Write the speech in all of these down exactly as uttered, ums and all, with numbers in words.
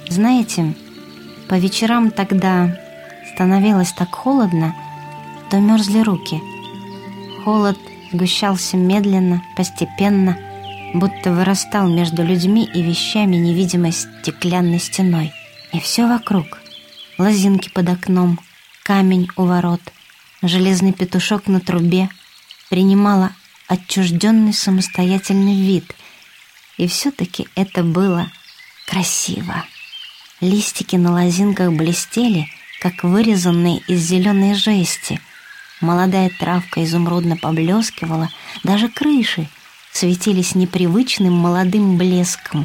Знаете, по вечерам тогда становилось так холодно, что мерзли руки. Холод сгущался медленно, постепенно, будто вырастал между людьми и вещами невидимой стеклянной стеной. И все вокруг — лозинки под окном, камень у ворот, железный петушок на трубе — принимало отчужденный самостоятельный вид. И все-таки это было красиво. Листики на лозинках блестели, как вырезанные из зеленой жести. Молодая травка изумрудно поблескивала, даже крыши светились непривычным молодым блеском.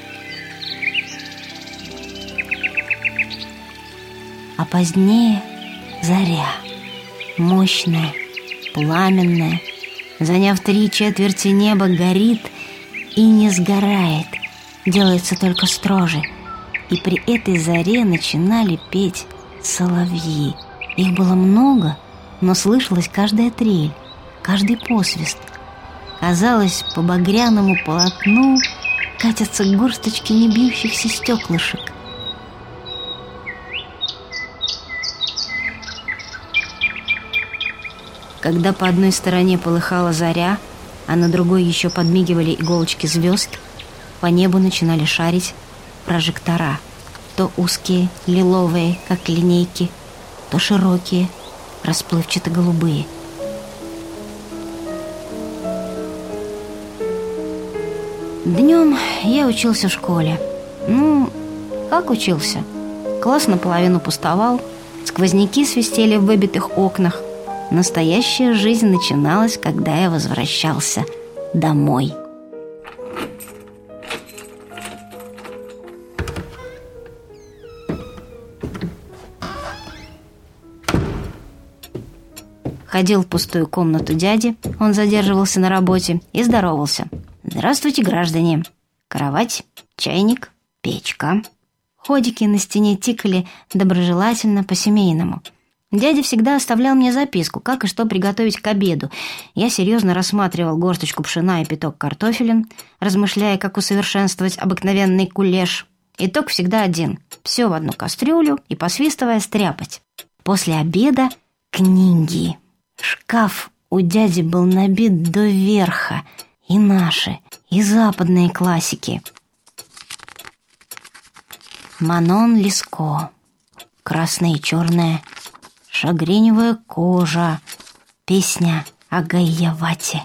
А позднее заря, мощная, пламенная, заняв три четверти неба, горит и не сгорает, делается только строже. И при этой заре начинали петь соловьи. Их было много, но слышалась каждая трель, каждый посвист. Казалось, по багряному полотну катятся горсточки небьющихся стеклышек. Когда по одной стороне полыхала заря, а на другой еще подмигивали иголочки звезд, по небу начинали шарить прожектора. То узкие, лиловые, как линейки, то широкие, расплывчато-голубые. Днем я учился в школе. Ну, как учился? Класс наполовину пустовал, сквозняки свистели в выбитых окнах. Настоящая жизнь начиналась, когда я возвращался домой. Ходил в пустую комнату дяди, он задерживался на работе, и здоровался. «Здравствуйте, граждане! Кровать, чайник, печка». Ходики на стене тикали доброжелательно по-семейному. Дядя всегда оставлял мне записку, как и что приготовить к обеду. Я серьезно рассматривал горсточку пшена и пяток картофелин, размышляя, как усовершенствовать обыкновенный кулеш. Итог всегда один — все в одну кастрюлю и, посвистывая, стряпать. После обеда — книги. Шкаф у дяди был набит до верха. И наши, и западные классики. Манон Леско, «Красное и черное», «Шагреневая кожа», песня о Гайявате.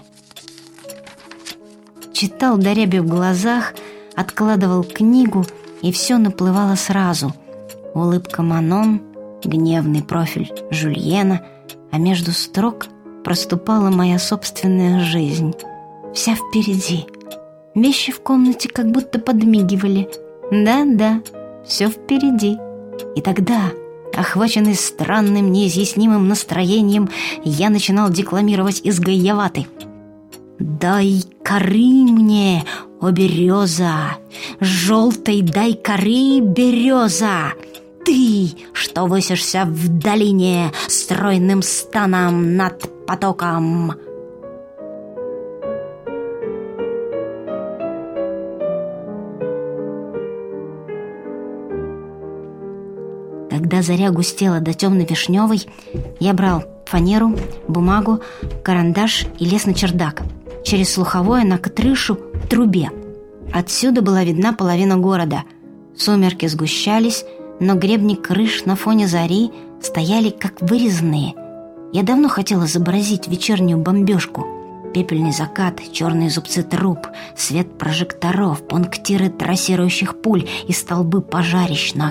Читал до ряби в глазах, откладывал книгу, и все наплывало сразу. Улыбка Манон, гневный профиль Жюльена, а между строк проступала моя собственная жизнь. Вся впереди. Вещи в комнате как будто подмигивали. Да-да, все впереди. И тогда, охваченный странным, неизъяснимым настроением, я начинал декламировать из Гайяваты. «Дай коры мне, о береза, желтой дай коры, береза, ты, что высишься в долине стройным станом над потоком». Когда заря густела до темно-вишневой, я брал фанеру, бумагу, карандаш и лез на чердак, через слуховое на крышу к трубе. Отсюда была видна половина города. Сумерки сгущались, но гребни крыш на фоне зари стояли как вырезанные. Я давно хотела изобразить вечернюю бомбежку. Пепельный закат, черные зубцы труб, свет прожекторов, пунктиры трассирующих пуль и столбы пожарищ на